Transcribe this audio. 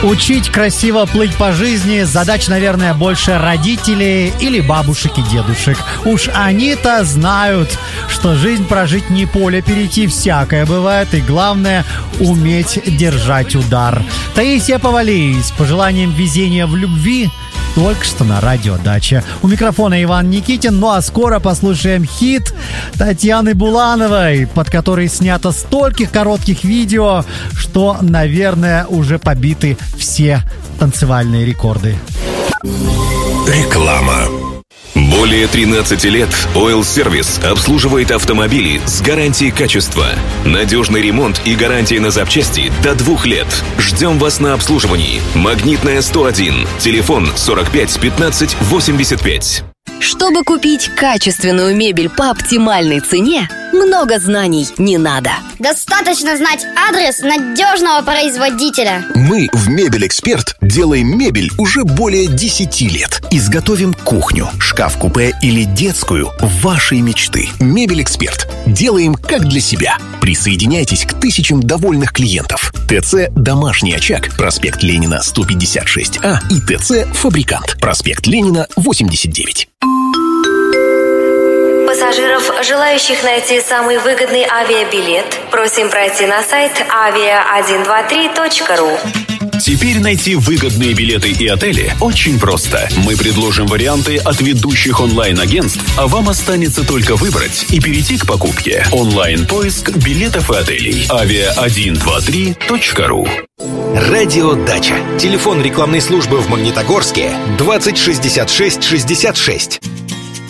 Учить красиво плыть по жизни задач, наверное, больше родителей или бабушек и дедушек. Уж они-то знают, что жизнь прожить не поле перейти, всякое бывает, и главное — уметь держать удар. Таисия Повалий с пожеланием везения в любви только что на радио «Дача». У микрофона Иван Никитин. Ну а скоро послушаем хит Татьяны Булановой, под которой снято стольких коротких видео, что, наверное, уже побиты все танцевальные рекорды. Реклама. Более 13 лет Oil Service обслуживает автомобили с гарантией качества. Надежный ремонт и гарантия на запчасти до 2 лет. Ждем вас на обслуживании. Магнитная 101. Телефон 45 15 85. Чтобы купить качественную мебель по оптимальной цене, много знаний не надо. Достаточно знать адрес надежного производителя. Мы в Мебель Эксперт делаем мебель уже более 10 лет. Изготовим кухню, шкаф-купе или детскую вашей мечты. Мебель Эксперт. Делаем как для себя. Присоединяйтесь к тысячам довольных клиентов. ТЦ «Домашний очаг», проспект Ленина, 156А и ТЦ «Фабрикант», проспект Ленина, 89. Пассажиров, желающих найти самый выгодный авиабилет, просим пройти на сайт avia123.ru. Теперь найти выгодные билеты и отели очень просто. Мы предложим варианты от ведущих онлайн-агентств, а вам останется только выбрать и перейти к покупке. Онлайн-поиск билетов и отелей. avia123.ru. Радио «Дача». Телефон рекламной службы в Магнитогорске 20 66 66.